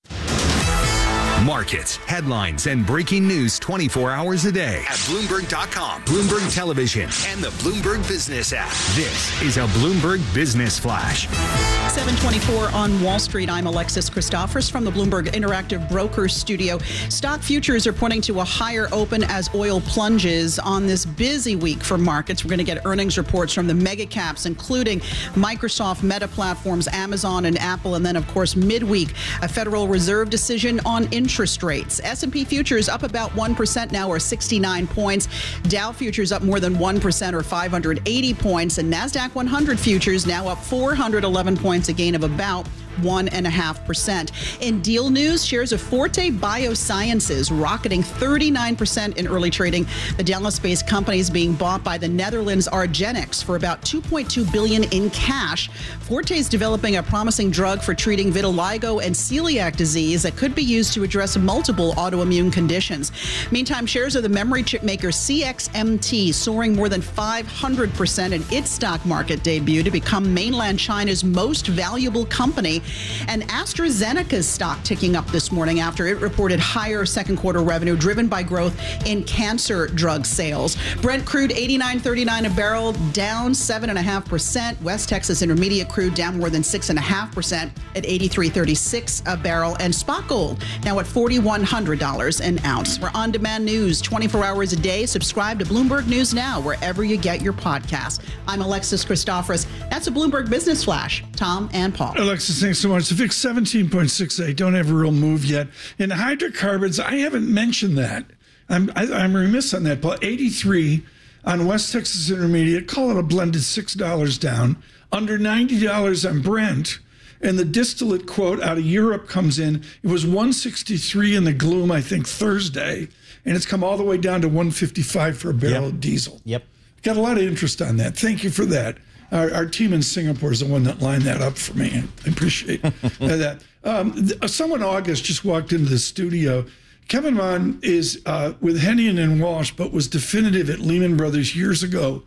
Markets, headlines, and breaking news twenty-four hours a day at Bloomberg dot com, Bloomberg Television, and the Bloomberg Business app. This is a Bloomberg Business Flash. seven twenty-four on Wall Street. I'm Alexis Christophorous from the Bloomberg Interactive Brokers Studio. Stock futures are pointing to a higher open as oil plunges on this busy week for markets. We're going to get earnings reports from the mega caps, including Microsoft, Meta Platforms, Amazon, and Apple. And then, of course, midweek, a Federal Reserve decision on interest Interest rates. S and P futures up about one percent now, or sixty-nine points. Dow futures up more than one percent, or five hundred eighty points. And NASDAQ one hundred futures now up four hundred eleven points, a gain of about one and a half percent. In deal news, shares of Forte Biosciences rocketing thirty-nine percent in early trading. The Dallas-based company is being bought by the Netherlands Argenx for about two point two billion dollars in cash. Forte is developing a promising drug for treating vitiligo and celiac disease that could be used to address multiple autoimmune conditions. Meantime, shares of the memory chip maker C X M T soaring more than five hundred percent in its stock market debut to become mainland China's most valuable company. And AstraZeneca's stock ticking up this morning after it reported higher second quarter revenue driven by growth in cancer drug sales. Brent crude eighty-nine thirty-nine a barrel, down seven point five percent. West Texas Intermediate crude down more than six point five percent at eighty-three thirty-six a barrel. And spot gold now at forty-one hundred dollars an ounce. For on-demand news twenty-four hours a day, subscribe to Bloomberg News Now wherever you get your podcast. I'm Alexis Christophorous. That's a Bloomberg Business Flash. Tom and Paul. Alexis, thanks so much. The V I X seventeen point six eight, don't have a real move yet. In hydrocarbons, I haven't mentioned that. I'm, I, I'm remiss on that, Paul. eighty-three on West Texas Intermediate, call it a blended six dollars down. Under ninety dollars on Brent. And the distillate quote out of Europe comes in. It was one sixty-three in the gloom, I think, Thursday. And it's come all the way down to one fifty-five for a barrel Yep. of diesel. Yep. Got a lot of interest on that. Thank you for that. Our, our team in Singapore is the one that lined that up for me. I appreciate that. Um, th- someone, August, just walked into the studio. Kevin Mon is uh, with Hennian and Walsh, but was definitive at Lehman Brothers years ago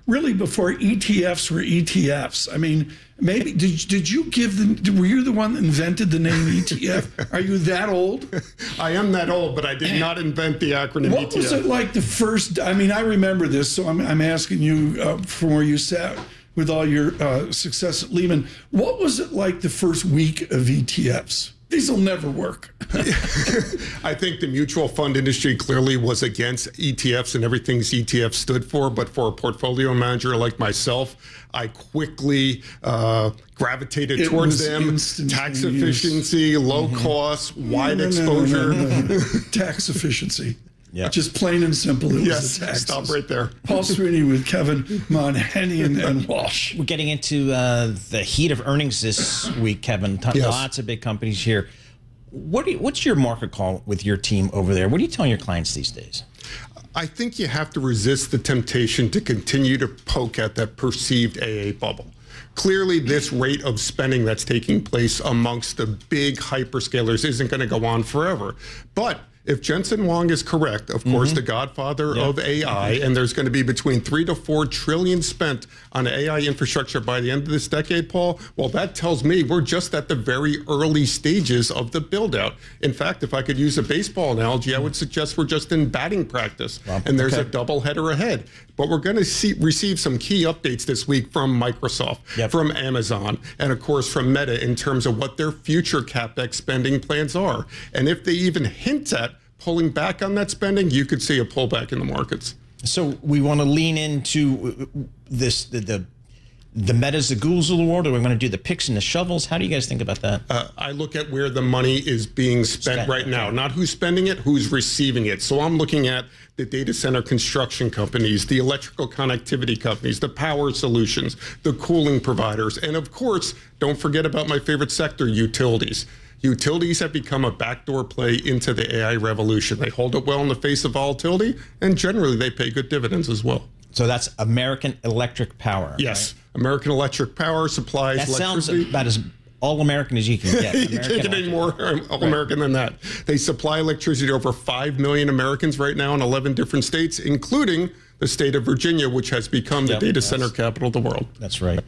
really before E T Fs were E T Fs. I mean, maybe did did you give the? Were you the one that invented the name E T F? Are you that old? I am that old, but I did not invent the acronym what E T F. What was it like the first? I mean, I remember this, so I'm I'm asking you uh, from where you sat with all your uh, success at Lehman. What was it like the first week of E T Fs? These will never work. I think the mutual fund industry clearly was against E T Fs and everything E T F stood for. But for a portfolio manager like myself, I quickly uh, gravitated it towards them. Tax efficiency, low mm-hmm. cost, wide no, no, exposure. No, no, no, no. Tax efficiency. Yeah. Just plain and simple. It yes, was the taxes. Stop right there. Paul Sweeney with Kevin Monhenian and Walsh. We're getting into uh, the heat of earnings this week, Kevin. T- yes. Lots of big companies here. What do you, what's your market call with your team over there? What are you telling your clients these days? I think you have to resist the temptation to continue to poke at that perceived A A bubble. Clearly, this rate of spending that's taking place amongst the big hyperscalers isn't going to go on forever. But if Jensen Huang is correct, of course, mm-hmm. the godfather yep. of A I, and there's going to be between three to four trillion spent on A I infrastructure by the end of this decade, Paul, well, that tells me we're just at the very early stages of the build out. In fact, if I could use a baseball analogy, I would suggest we're just in batting practice, well, and there's okay. a double header ahead. But we're going to see, receive some key updates this week from Microsoft, yep. from Amazon, and of course from Meta in terms of what their future CapEx spending plans are. And if they even hint at pulling back on that spending, you could see a pullback in the markets. So we want to lean into this, the, the, the Metas, the Googles of the world, or we want to do the picks and the shovels? How do you guys think about that? Uh, I look at where the money is being spent Spend. right now, not who's spending it, who's receiving it. So I'm looking at the data center construction companies, the electrical connectivity companies, the power solutions, the cooling providers, and of course, don't forget about my favorite sector, utilities. Utilities have become a backdoor play into the A I revolution. They hold up well in the face of volatility, and generally they pay good dividends as well. So that's American Electric Power. Yes. Right? American Electric Power supplies that electricity. Sounds about as all-American as you can get. You can't get any more all-American right. than that. They supply electricity to over five million Americans right now in eleven different states, including the state of Virginia, which has become the yep, data center capital of the world. That's right.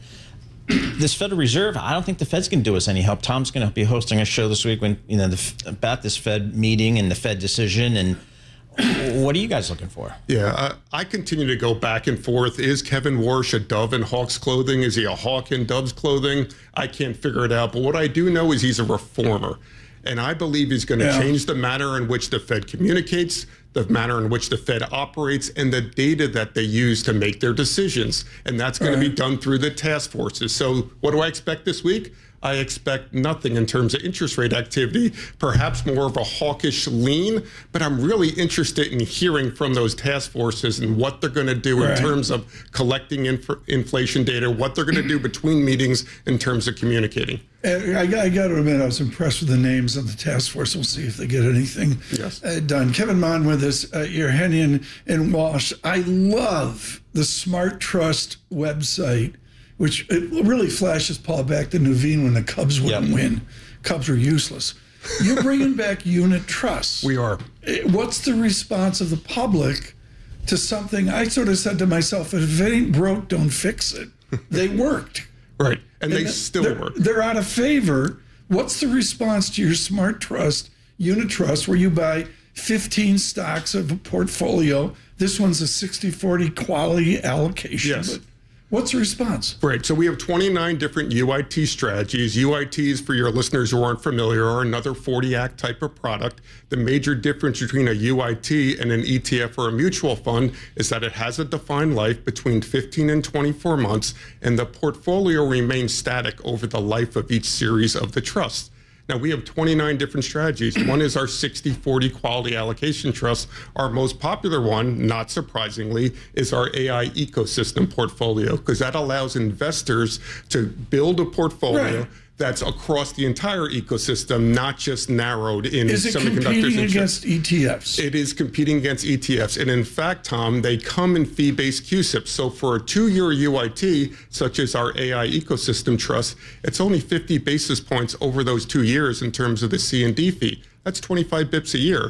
This Federal Reserve, I don't think the Fed's going to do us any help. Tom's going to be hosting a show this week when you know the, about this Fed meeting and the Fed decision. And what are you guys looking for? Yeah, uh, I continue to go back and forth. Is Kevin Warsh a dove in Hawk's clothing? Is he a hawk in dove's clothing? I can't figure it out. But what I do know is he's a reformer. And I believe he's going to yeah. change the manner in which the Fed communicates, the manner in which the Fed operates, and the data that they use to make their decisions. And that's going right. to be done through the task forces. So what do I expect this week? I expect nothing in terms of interest rate activity, perhaps more of a hawkish lean, but I'm really interested in hearing from those task forces and what they're going to do right. in terms of collecting inf- inflation data, what they're going to do between meetings in terms of communicating. I, I got to admit, I was impressed with the names of the task force. We'll see if they get anything yes. uh, done. Kevin Mon with us, uh, Monhenian and Walsh. I love the Smart Trust website, which it really flashes Paul back to Nuveen when the Cubs wouldn't yep. win. Cubs are useless. You're bringing back unit trusts. We are. What's the response of the public to something? I sort of said to myself, if it ain't broke, don't fix it. They worked. Right, and, and they still they're, work. They're out of favor. What's the response to your Smart Trust, unit trust, where you buy fifteen stocks of a portfolio? This one's a sixty forty quality allocation. Yes. But what's the response? Right. So we have twenty-nine different U I T strategies. U I Ts, for your listeners who aren't familiar, are another forty act type of product. The major difference between a U I T and an E T F or a mutual fund is that it has a defined life between fifteen and twenty-four months, and the portfolio remains static over the life of each series of the trust. Now, we have twenty-nine different strategies. One is our sixty forty quality allocation trust. Our most popular one, not surprisingly, is our A I ecosystem portfolio, because that allows investors to build a portfolio right. that's across the entire ecosystem, not just narrowed in is it semiconductors. Competing and against chips. E T Fs? It is competing against E T Fs. And in fact, Tom, they come in fee-based Q S I Ps. So for a two-year U I T, such as our A I ecosystem trust, it's only fifty basis points over those two years in terms of the C and D fee. That's twenty-five bips a year.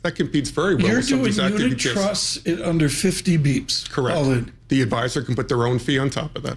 That competes very well You're with some of doing these active unit E T Fs. trusts at under fifty beeps. Correct. All in. The advisor can put their own fee on top of that.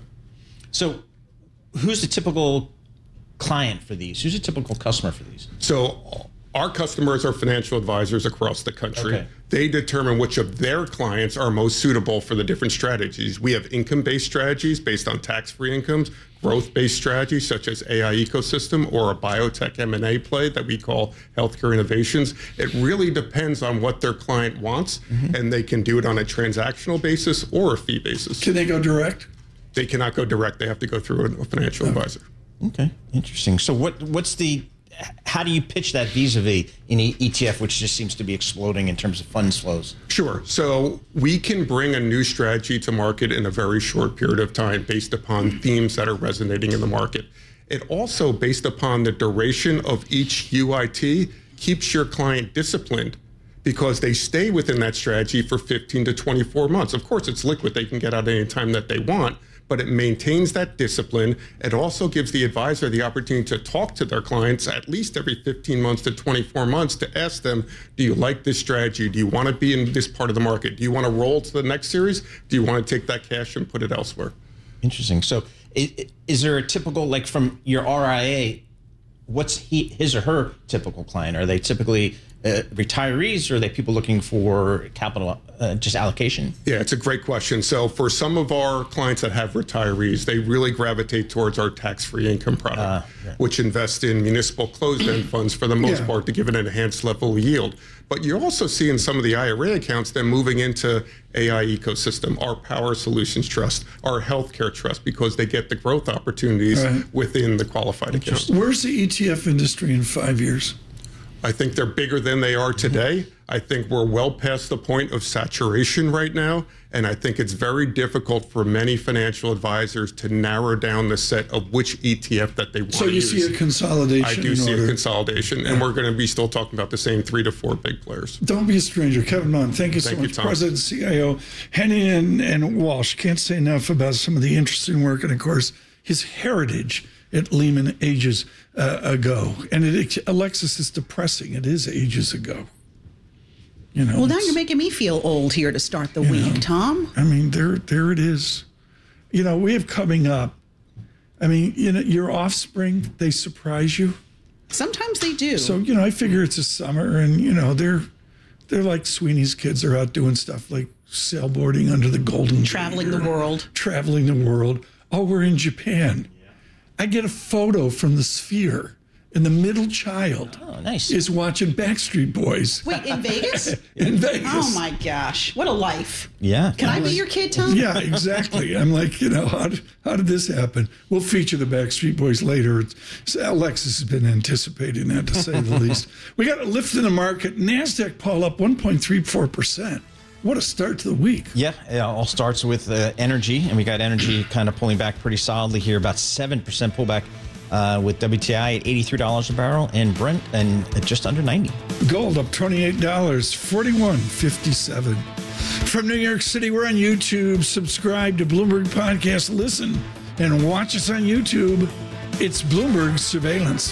So who's the typical client for these? Who's a typical customer for these? So our customers are financial advisors across the country. Okay. They determine which of their clients are most suitable for the different strategies. We have income-based strategies based on tax-free incomes, growth-based strategies such as A I ecosystem or a biotech M and A play that we call healthcare innovations. It really depends on what their client wants, mm-hmm. and they can do it on a transactional basis or a fee basis. Can they go direct? They cannot go direct. They have to go through a financial Okay. advisor. Okay, interesting. So what what's the how do you pitch that vis-a-vis in E T F, which just seems to be exploding in terms of funds flows? Sure. So we can bring a new strategy to market in a very short period of time based upon themes that are resonating in the market. It also, based upon the duration of each U I T, keeps your client disciplined because they stay within that strategy for fifteen to twenty-four months. Of course, it's liquid. They can get out any time that they want, but it maintains that discipline. It also gives the advisor the opportunity to talk to their clients at least every fifteen months to twenty-four months to ask them, do you like this strategy? Do you want to be in this part of the market? Do you want to roll to the next series? Do you want to take that cash and put it elsewhere? Interesting. So is, is there a typical, like from your R I A, what's he, his or her typical client? Are they typically uh, retirees, or are they people looking for capital, uh, just allocation? Yeah, it's a great question. So for some of our clients that have retirees, they really gravitate towards our tax-free income product, uh, yeah. which invests in municipal closed-end funds for the most yeah. part to give an enhanced level of yield. But you're also seeing some of the I R A accounts then moving into A I ecosystem, our Power Solutions Trust, our Healthcare Trust, because they get the growth opportunities right. within the qualified account. Where's the E T F industry in five years? I think they're bigger than they are today. Mm-hmm. I think we're well past the point of saturation right now. And I think it's very difficult for many financial advisors to narrow down the set of which E T F that they want to use. So you see a consolidation? I do in see order. a consolidation. Yeah. And we're going to be still talking about the same three to four big players. Don't be a stranger. Kevin Munn, thank you so thank much. You, Tom. President, C I O, Henning and, and Walsh. Can't say enough about some of the interesting work and, of course, his heritage at Lehman ages uh, ago. And it, Alexis, is depressing. It is ages ago. You know, well, now you're making me feel old here to start the week, know, Tom. I mean, there, there it is. You know, we have coming up. I mean, you know, your offspring, they surprise you. Sometimes they do. So, you know, I figure it's a summer, and you know, they're they're like Sweeney's kids are out doing stuff like sailboarding under the Golden traveling Gate, the world, traveling the world. Oh, we're in Japan. Yeah. I get a photo from the Sphere. And the middle child oh, nice. is watching Backstreet Boys. Wait, in Vegas? in Vegas. Oh, my gosh. What a life. Yeah. Can I be your kid, Tom? Yeah, exactly. I'm like, you know, how did, how did this happen? We'll feature the Backstreet Boys later. It's, Alexis has been anticipating that, to say the least. We got a lift in the market. NASDAQ, Paul, up one point three four percent. What a start to the week. Yeah, it all starts with uh, energy, and we got energy kind of pulling back pretty solidly here, about seven percent pullback. Uh, with W T I at eighty-three dollars a barrel and Brent and at just under ninety. Gold up twenty-eight dollars, forty-one fifty-seven. From New York City, we're on YouTube. Subscribe to Bloomberg Podcast. Listen and watch us on YouTube. It's Bloomberg Surveillance.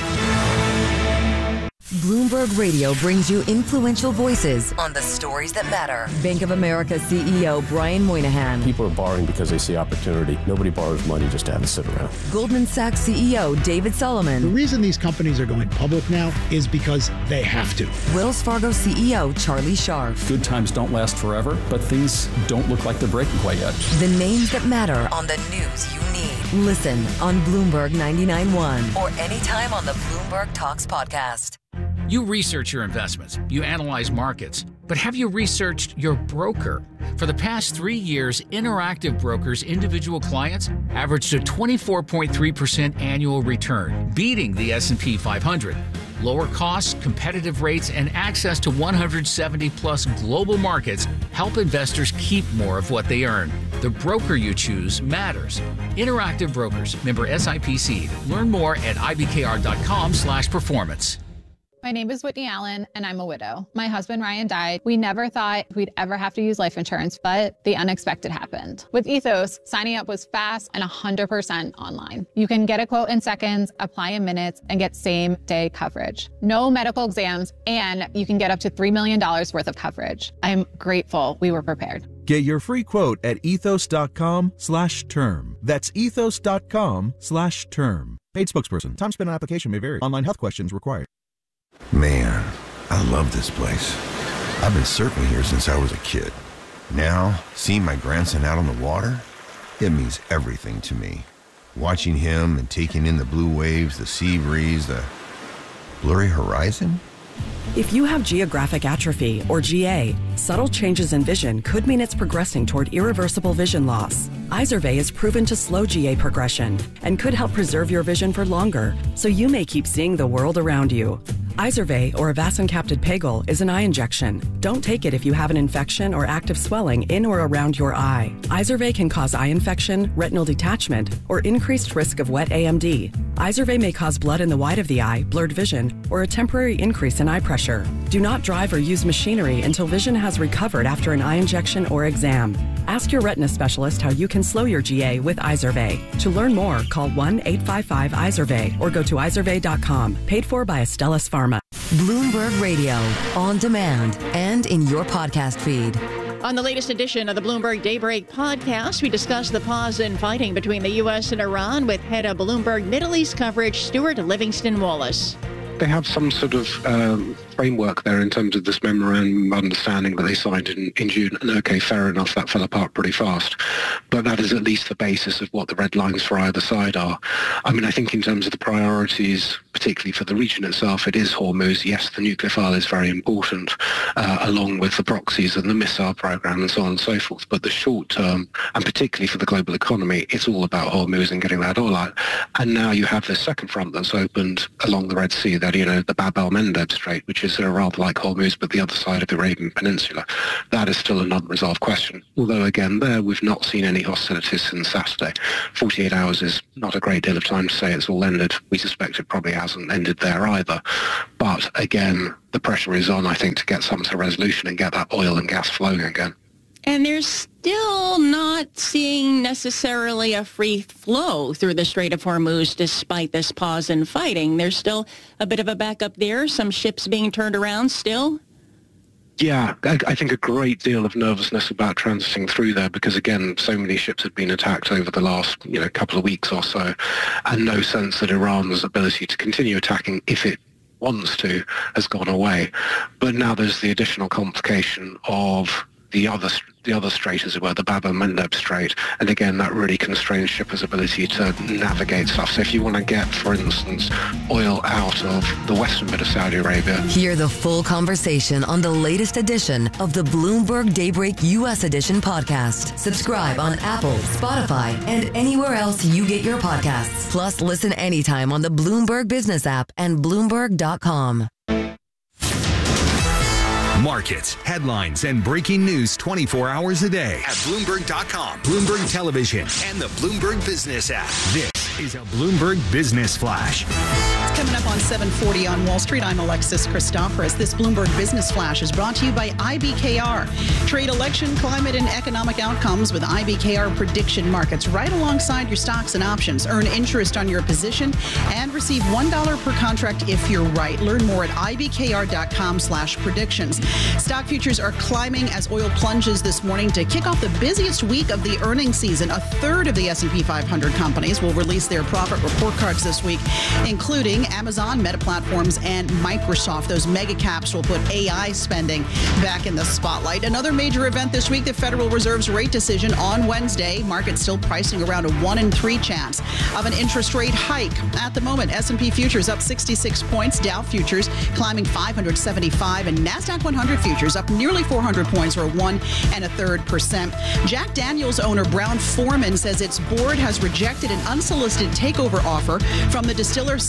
Bloomberg Radio brings you influential voices on the stories that matter. Bank of America C E O Brian Moynihan. People are borrowing because they see opportunity. Nobody borrows money just to have it sit around. Goldman Sachs C E O David Solomon. The reason these companies are going public now is because they have to. Wells Fargo C E O Charlie Scharf. Good times don't last forever, but things don't look like they're breaking quite yet. The names that matter on the news you need. Listen on Bloomberg ninety-nine point one or anytime on the Bloomberg Talks podcast. You research your investments, you analyze markets, but have you researched your broker? For the past three years, Interactive Brokers' individual clients averaged a twenty-four point three percent annual return, beating the S and P five hundred. Lower costs, competitive rates, and access to one hundred seventy plus global markets help investors keep more of what they earn. The broker you choose matters. Interactive Brokers, member S I P C. Learn more at I B K R dot com slash performance. My name is Whitney Allen, and I'm a widow. My husband, Ryan, died. We never thought we'd ever have to use life insurance, but the unexpected happened. With Ethos, signing up was fast and one hundred percent online. You can get a quote in seconds, apply in minutes, and get same-day coverage. No medical exams, and you can get up to three million dollars worth of coverage. I'm grateful we were prepared. Get your free quote at ethos.com slash term. That's ethos.com slash term. Paid spokesperson. Time spent on application may vary. Online health questions required. Man, I love this place. I've been surfing here since I was a kid. Now, seeing my grandson out on the water, it means everything to me. Watching him and taking in the blue waves, the sea breeze, the blurry horizon. If you have geographic atrophy, or G A, subtle changes in vision could mean it's progressing toward irreversible vision loss. Izervay is proven to slow G A progression and could help preserve your vision for longer, so you may keep seeing the world around you. Izervay, or avacincaptad pegol, is an eye injection. Don't take it if you have an infection or active swelling in or around your eye. Izervay can cause eye infection, retinal detachment, or increased risk of wet A M D. Izervay may cause blood in the white of the eye, blurred vision, or a temporary increase in eye pressure. Do not drive or use machinery until vision has recovered after an eye injection or exam. Ask your retina specialist how you can slow your G A with Izervay. To learn more, call one eight five five Izervay or go to izervay dot com. Paid for by Astellas Pharma. Bloomberg Radio, on demand and in your podcast feed. On the latest edition of the Bloomberg Daybreak podcast, we discuss the pause in fighting between the U S and Iran with head of Bloomberg Middle East coverage, Stuart Livingston Wallace. They have some sort of um, framework there in terms of this memorandum of understanding that they signed in, in June. And okay, fair enough, that fell apart pretty fast. But that is at least the basis of what the red lines for either side are. I mean, I think in terms of the priorities, particularly for the region itself, it is Hormuz. Yes, the nuclear file is very important, uh, along with the proxies and the missile program and so on and so forth. But the short term, and particularly for the global economy, it's all about Hormuz and getting that oil out. And now you have this second front that's opened along the Red Sea, that, you know, the Bab el-Mandeb Strait, which is uh, rather like Hormuz, but the other side of the Arabian Peninsula. That is still an unresolved question. Although, again, there we've not seen any hostilities since Saturday. forty-eight hours is not a great deal of time to say it's all ended. We suspect it probably hasn't ended there either. But, again, the pressure is on, I think, to get some sort of resolution and get that oil and gas flowing again. And they're still not seeing necessarily a free flow through the Strait of Hormuz despite this pause in fighting. There's still a bit of a backup there, some ships being turned around still. Yeah, I, I think a great deal of nervousness about transiting through there because, again, so many ships had been attacked over the last, you know, couple of weeks or so, and no sense that Iran's ability to continue attacking, if it wants to, has gone away. But now there's the additional complication of the other the other strait, as it were, the Bab el-Mandeb Strait, and again that really constrains shippers' ability to navigate stuff. So if you want to get, for instance, oil out of the western bit of Saudi Arabia. Hear the full conversation on the latest edition of the Bloomberg Daybreak U S Edition podcast. Subscribe on Apple, Spotify, and anywhere else you get your podcasts. Plus, listen anytime on the Bloomberg Business app and Bloomberg dot com. Markets, headlines, and breaking news twenty-four hours a day at Bloomberg dot com, Bloomberg Television, and the Bloomberg Business app. This is a Bloomberg Business Flash. Coming up on seven forty on Wall Street, I'm Alexis Christoforous. This Bloomberg Business Flash is brought to you by I B K R. Trade election, climate, and economic outcomes with I B K R prediction markets right alongside your stocks and options. Earn interest on your position and receive one dollar per contract if you're right. Learn more at I B K R dot com slash predictions. Stock futures are climbing as oil plunges this morning to kick off the busiest week of the earnings season. A third of the S and P five hundred companies will release their profit report cards this week, including Amazon, Meta Platforms, and Microsoft. Those mega caps will put A I spending back in the spotlight. Another major event this week, the Federal Reserve's rate decision on Wednesday. Markets still pricing around a one in three chance of an interest rate hike. At the moment, S and P futures up sixty-six points, Dow futures climbing five hundred seventy-five, and NASDAQ one hundred futures up nearly four hundred points, or one and a third percent. Jack Daniels owner Brown-Forman says its board has rejected an unsolicited takeover offer from the distiller Sazerac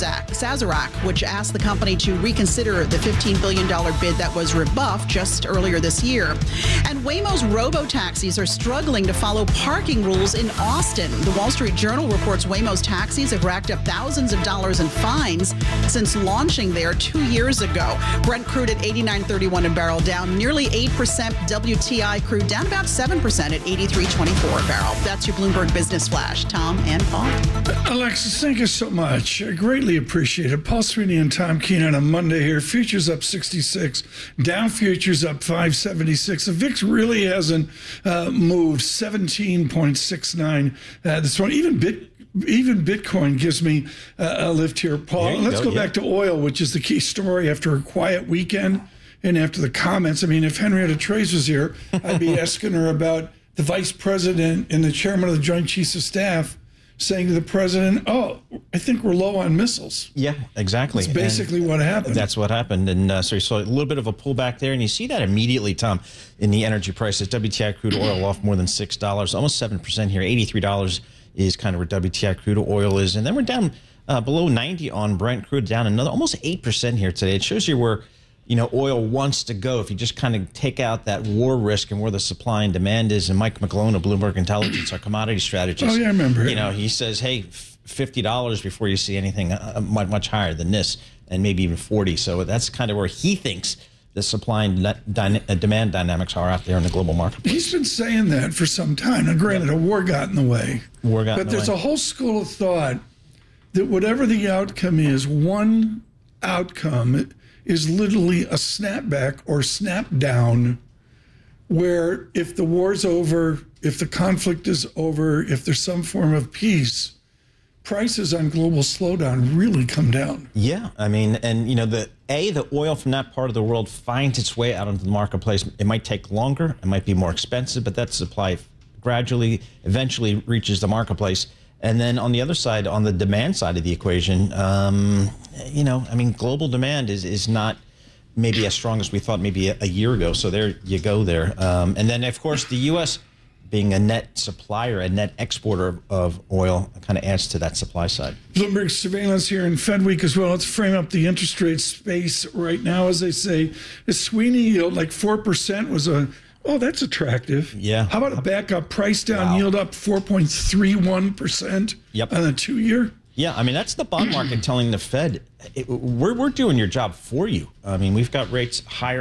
Sazerac, Sazerac, which asked the company to reconsider the fifteen billion dollars bid that was rebuffed just earlier this year. And Waymo's robo-taxis are struggling to follow parking rules in Austin. The Wall Street Journal reports Waymo's taxis have racked up thousands of dollars in fines since launching there two years ago. Brent crude at eighty-nine thirty-one a barrel, down nearly eight percent. W T I crude down about seven percent at eighty-three twenty-four a barrel. That's your Bloomberg Business Flash. Tom and Paul. Alexis, thank you so much. I greatly appreciate it. Paul Sweeney and Tom Keene on a Monday here. Futures up sixty-six. Dow futures up five seventy-six. The V I X really hasn't uh, moved. seventeen point six nine uh, this one. Even Bit. Even Bitcoin gives me uh, a lift here, Paul. Let's go, go yeah. back to oil, which is the key story after a quiet weekend and after the comments. I mean, if Henrietta Trace was here, I'd be asking her about the vice president and the chairman of the Joint Chiefs of Staff saying to the president, oh, I think we're low on missiles. Yeah, exactly. That's basically and what happened. That's what happened. And uh, so you saw a little bit of a pullback there. And you see that immediately, Tom, in the energy prices. W T I crude oil off more than six dollars, almost seven percent here, eighty-three dollars. Is kind of where W T I crude oil is. And then we're down uh, below ninety on Brent crude, down another almost eight percent here today. It shows you where, you know, oil wants to go if you just kind of take out that war risk and where the supply and demand is. And Mike McGlone of Bloomberg Intelligence, our commodity strategist. Oh, yeah, I remember. You know, he says, hey, fifty dollars before you see anything uh, much, much higher than this, and maybe even forty. So that's kind of where he thinks the supply and dyna- demand dynamics are out there in the global marketplace. He's been saying that for some time. Now, granted, yep. a war got in the way. War got but in the there's way. a whole school of thought that whatever the outcome is, one outcome is literally a snapback or snap down, where if the war's over, if the conflict is over, if there's some form of peace, prices on global slowdown really come down. Yeah, I mean, and you know, the A, the oil from that part of the world finds its way out into the marketplace. It might take longer, it might be more expensive, but that supply gradually, eventually reaches the marketplace. And then on the other side, on the demand side of the equation, um, you know, I mean, global demand is is not maybe as strong as we thought maybe a, a year ago. So there you go there. Um, and then, of course, the U S being a net supplier, a net exporter of oil, kind of adds to that supply side. Bloomberg surveillance here in Fed Week as well. Let's frame up the interest rate space right now. As they say, the Sweeney yield, like four percent, was a, oh, that's attractive. Yeah. How about a backup price down Wow. yield up four point three one percent Yep. on a two-year? Yeah, I mean, that's the bond market telling the Fed, it, we're, we're doing your job for you. I mean, we've got rates higher